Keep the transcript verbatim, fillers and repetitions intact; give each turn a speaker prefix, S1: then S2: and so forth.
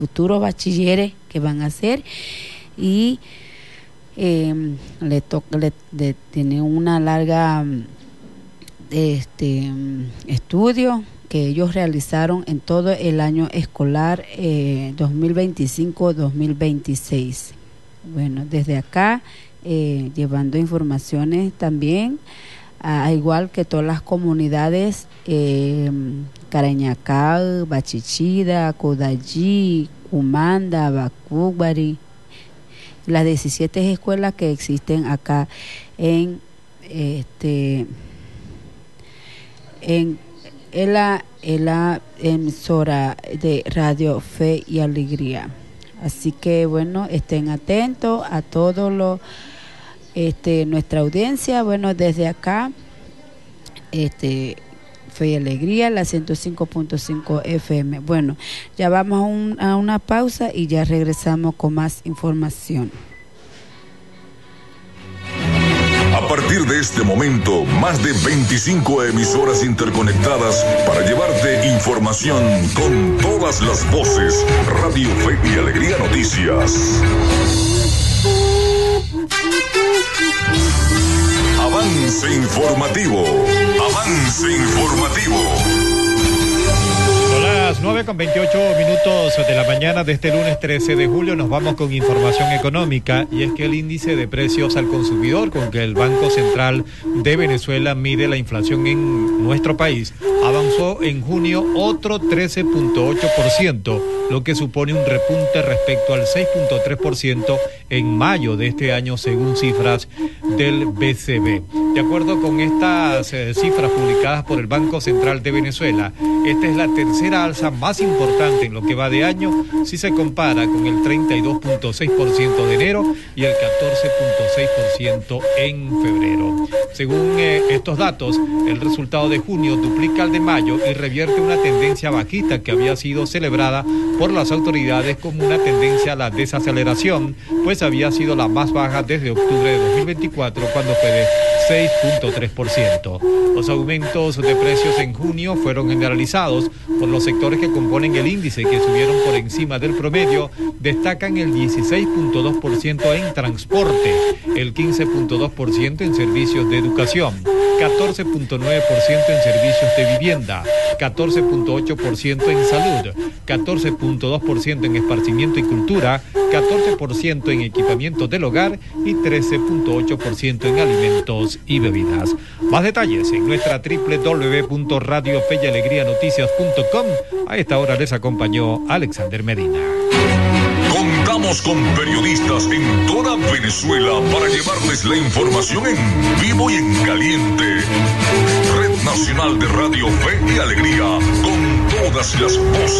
S1: futuros bachilleres que van a hacer, y eh, le toca, le, le tiene una larga este estudio que ellos realizaron en todo el año escolar eh, dos mil veinticinco dos mil veintiséis. Bueno, desde acá eh, llevando informaciones también, a, igual que todas las comunidades, eh, Carañacal, Bachichida, Codallí, Cumanda, Bacúbari, las diecisiete escuelas que existen acá en este en, en la en la emisora de Radio Fe y Alegría. Así que bueno, estén atentos a todo lo este nuestra audiencia. Bueno, desde acá este Fe y Alegría, la ciento cinco punto cinco F M. Bueno, ya vamos a, un, a una pausa y ya regresamos con más información.
S2: A partir de este momento, más de veinticinco emisoras interconectadas para llevarte información con todas las voces. Radio Fe y Alegría Noticias. Avance informativo. Avance informativo.
S3: Son las nueve con veintiocho minutos de la mañana de este lunes trece de julio. Nos vamos con información económica, y es que el índice de precios al consumidor con que el Banco Central de Venezuela mide la inflación en nuestro país avanzó en junio otro trece punto ocho por ciento, lo que supone un repunte respecto al seis punto tres por ciento en mayo de este año, según cifras del B C B. De acuerdo con estas eh, cifras publicadas por el Banco Central de Venezuela, esta es la tercera alza más importante en lo que va de año si se compara con el treinta y dos punto seis por ciento de enero y el catorce punto seis por ciento en febrero. Según eh, estos datos, el resultado de junio duplica el de mayo y revierte una tendencia bajista que había sido celebrada por las autoridades como una tendencia a la desaceleración, pues había sido la más baja desde octubre de dos mil veinticuatro, cuando fue de seis punto tres por ciento. Los aumentos de precios en junio fueron generalizados por los sectores que componen el índice, que subieron por encima del promedio. Destacan el dieciséis punto dos por ciento en transporte, el quince punto dos por ciento en servicios de educación, catorce punto nueve por ciento en servicios de vivienda, catorce punto ocho por ciento en salud, catorce punto dos por ciento en esparcimiento y cultura, catorce por ciento en equipamiento del hogar y trece punto ocho por ciento en alimentos y bebidas. Más detalles en nuestra doble u doble u doble u punto radio fe y alegría noticias punto com. A esta hora les acompañó Alexander Medina.
S2: Contamos con periodistas en toda Venezuela para llevarles la información en vivo y en caliente. Red Nacional de Radio Fe y Alegría, con todas las voces.